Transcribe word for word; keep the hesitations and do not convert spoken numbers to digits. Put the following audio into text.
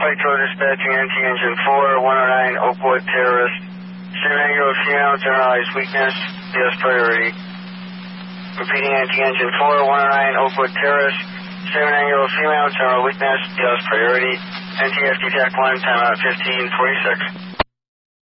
Flight Control dispatching N T Engine four, one oh nine, Oakwood terrorist. Seven angular female, generalized weakness, D S priority. Repeating N T Engine four, one oh nine, Oakwood terrorist. Seven angular female, general weakness, D S priority. N T F D T A C one, timeout fifteen forty-six.